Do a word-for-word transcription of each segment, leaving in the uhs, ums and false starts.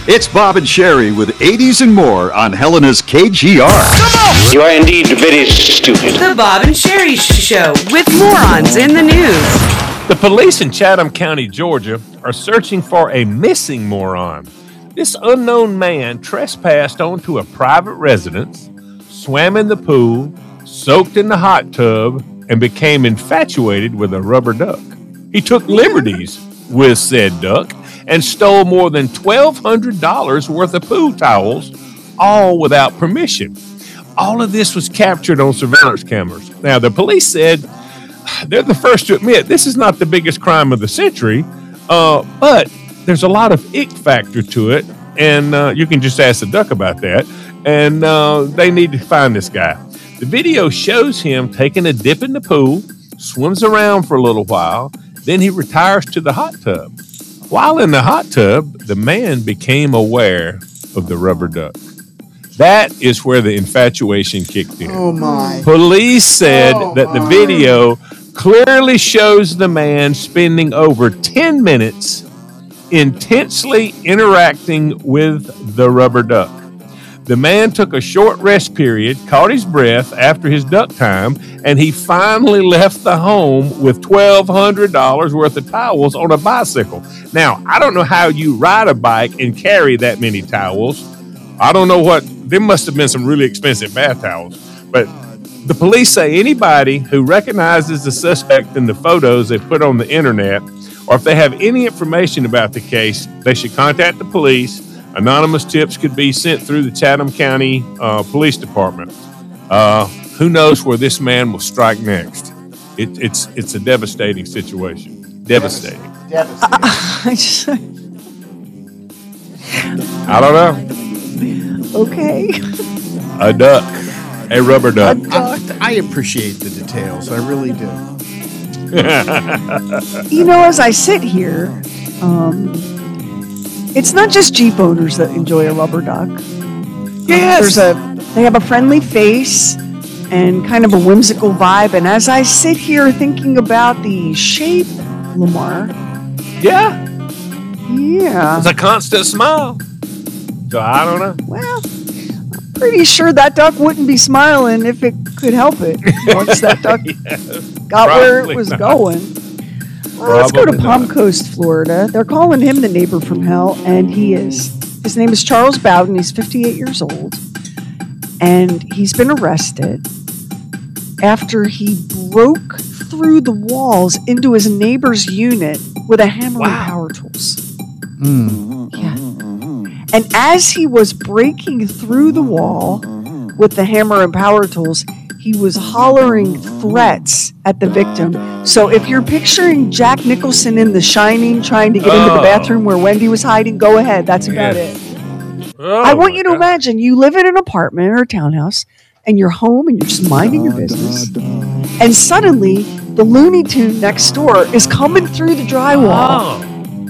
It's Bob and Sherry with eighties and more on Helena's K G R. You are indeed very stupid. The Bob and Sherry Show with morons in the news. The police in Chatham County, Georgia, are searching for a missing moron. This unknown man trespassed onto a private residence, swam in the pool, soaked in the hot tub, and became infatuated with a rubber duck. He took liberties with said duck and stole more than twelve hundred dollars worth of pool towels, all without permission. All of this was captured on surveillance cameras. Now, the police said they're the first to admit this is not the biggest crime of the century, uh, but there's a lot of ick factor to it, and uh, you can just ask the duck about that, and uh, they need to find this guy. The video shows him taking a dip in the pool, swims around for a little while, then he retires to the hot tub. While in the hot tub, the man became aware of the rubber duck. That is where the infatuation kicked in. Oh, my. Police said oh, that the my. video clearly shows the man spending over ten minutes intensely interacting with the rubber duck. The man took a short rest period, caught his breath after his duck time, and he finally left the home with twelve hundred dollars worth of towels on a bicycle. Now, I don't know how you ride a bike and carry that many towels. I don't know what, there must have been some really expensive bath towels. But the police say anybody who recognizes the suspect in the photos they put on the internet, or if they have any information about the case, they should contact the police. Anonymous tips could be sent through the Chatham County uh, Police Department. Uh, who knows where this man will strike next? It, it's it's a devastating situation. Devastating. Devastating. Uh, I just, I don't know. okay. A duck. A rubber duck. A duck. I, I appreciate the details. I really do. You know, as I sit here, um, it's not just Jeep owners that enjoy a rubber duck. Yes. There's a, they have a friendly face and kind of a whimsical vibe. And as I sit here thinking about the shape, Lamar, Yeah. yeah, It's a constant smile. So I don't know. well, I'm pretty sure that duck wouldn't be smiling if it could help it once that duck got where it Probably was not. going. Well, let's go to Probably Palm not. Coast, Florida. They're calling him the neighbor from hell, and he is. His name is Charles Bowden. He's fifty-eight years old, and he's been arrested after he broke through the walls into his neighbor's unit with a hammer and Wow. power tools. Mm. Yeah. And as he was breaking through the wall with the hammer and power tools, he was hollering threats at the victim. So if you're picturing Jack Nicholson in The Shining trying to get into the Oh. bathroom where Wendy was hiding, go ahead. That's about Yeah. it. Oh, I want my you to God. imagine you live in an apartment or a townhouse and you're home and you're just minding your business. And suddenly the Looney Tune next door is coming through the drywall. Oh.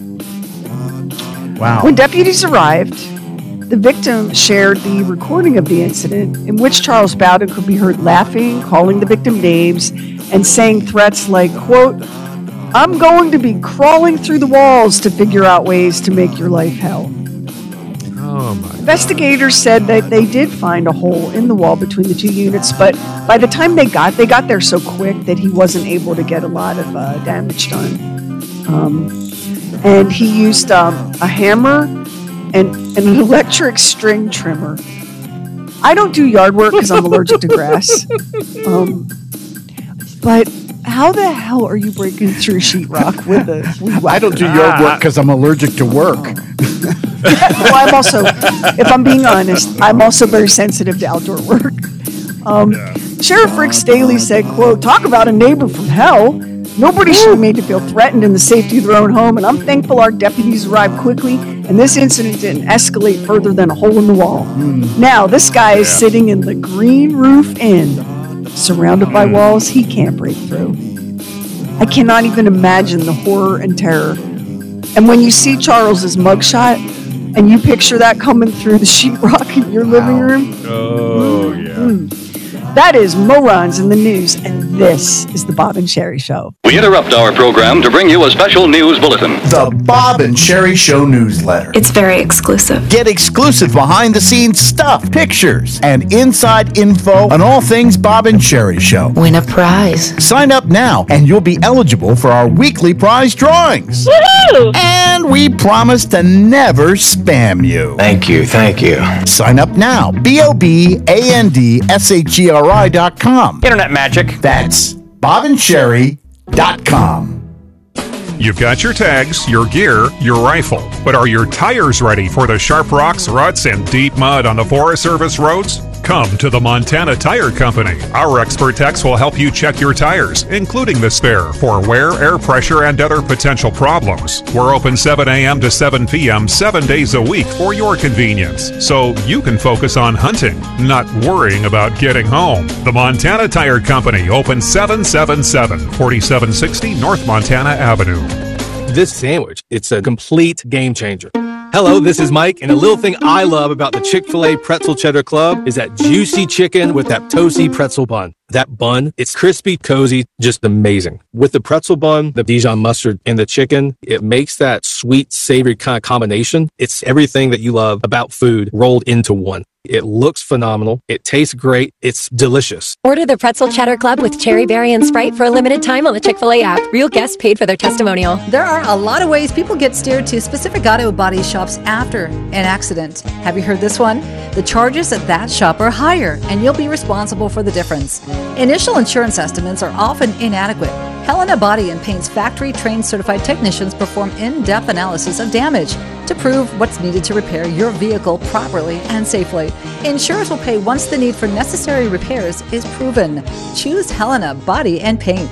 Wow. When deputies arrived, the victim shared the recording of the incident in which Charles Bowden could be heard laughing, calling the victim names, and saying threats like, quote, "I'm going to be crawling through the walls to figure out ways to make your life hell." Oh, my. Investigators said that they did find a hole in the wall between the two units, but by the time they got, they got there so quick that he wasn't able to get a lot of uh, damage done. Um, and he used um, a hammer and an electric string trimmer. I don't do yard work because I'm allergic to grass. Um, but how the hell are you breaking through sheetrock with a weed whacker? I don't do yard work because I'm allergic to work. Well, I'm also, if I'm being honest, I'm also very sensitive to outdoor work. Um, Sheriff Rick Staley said, quote, "Talk about a neighbor from hell. Nobody should be made to feel threatened in the safety of their own home, and I'm thankful our deputies arrived quickly, and this incident didn't escalate further than a hole in the wall." Now, this guy is sitting in the Green Roof Inn, surrounded by walls he can't break through. I cannot even imagine the horror and terror. And when you see Charles's mugshot, and you picture that coming through the sheetrock in your living room, Oh, yeah. mm, That is Morons in the News, and this is the Bob and Sherry Show. We interrupt our program to bring you a special news bulletin. The Bob and Sherry Show newsletter. It's very exclusive. Get exclusive behind-the-scenes stuff, pictures, and inside info on all things Bob and Sherry Show. Win a prize. Sign up now, and you'll be eligible for our weekly prize drawings. Woohoo! And we promise to never spam you. Thank you, thank you. Sign up now. B O B A N D S H E R I dot com. Internet magic. That's bob and sherry dot com. You've got your tags, your gear, your rifle, but are your tires ready for the sharp rocks, ruts, and deep mud on the Forest Service roads? Come to the Montana Tire Company. Our expert techs will help you check your tires, including the spare, for wear, air pressure, and other potential problems. We're open seven a.m. to seven p.m. seven days a week for your convenience, so you can focus on hunting, not worrying about getting home. The Montana Tire Company, open seven seven seven, four seven six zero North Montana Avenue. This sandwich, it's a complete game changer. Hello, this is Mike, and a little thing I love about the Chick-fil-A Pretzel Cheddar Club is that juicy chicken with that toasty pretzel bun. That bun, it's crispy, cozy, just amazing. With the pretzel bun, the Dijon mustard, and the chicken, it makes that sweet, savory kind of combination. It's everything that you love about food rolled into one. It looks phenomenal. It tastes great. It's delicious. Order the Pretzel Cheddar Club with Cherry Berry and Sprite for a limited time on the Chick-fil-A app. Real guests paid for their testimonial. There are a lot of ways people get steered to specific auto body shops after an accident. Have you heard this one? The charges at that shop are higher, and you'll be responsible for the difference. Initial insurance estimates are often inadequate. Helena Body and Paint's factory-trained certified technicians perform in-depth analysis of damage to prove what's needed to repair your vehicle properly and safely. Insurers will pay once the need for necessary repairs is proven. Choose Helena Body and Paint.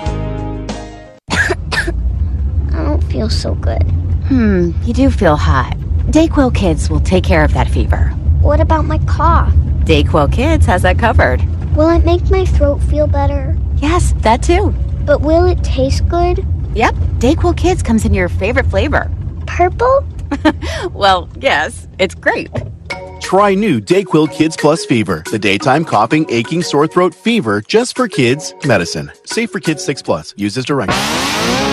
I don't feel so good. Hmm, you do feel hot. Dayquil Kids will take care of that fever. What about my cough? Dayquil Kids has that covered. Will it make my throat feel better? Yes, that too. But will it taste good? Yep, Dayquil Kids comes in your favorite flavor. Purple? Well, yes, it's grape. Try new Dayquil Kids Plus Fever, the daytime coughing, aching, sore throat fever just for kids medicine. Safe for kids six plus. Use as directed.